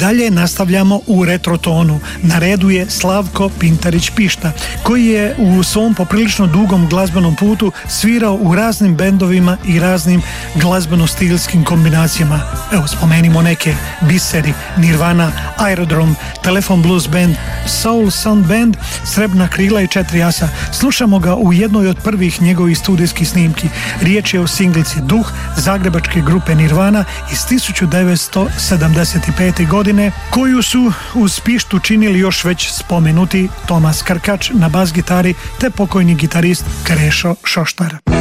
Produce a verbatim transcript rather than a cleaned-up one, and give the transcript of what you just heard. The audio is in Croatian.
dalje nastavljamo u retro tonu. Na redu je Slavko Pintarić-Pišta, koji je u svom poprilično dugom glazbenom putu svirao u raznim bendovima i raznim glazbeno-stilskim kombinacijama. Evo, spomenimo neke: Biseri, Nirvana, Aerodrom, Telefon Blues Band, Soul Sound Band, Srebrna krila i Četiri asa. Slušamo ga u jednoj od prvih njegovih studijskih snimki. Riječ je o singlici Duh zagrebačke grupe Nirvana iz tisuću devetsto sedamdeset pete. godine, koju su uz Pištu činili još već spomenuti Tomas Krkač na bas gitari te pokojni gitarist Krešo Šoštar.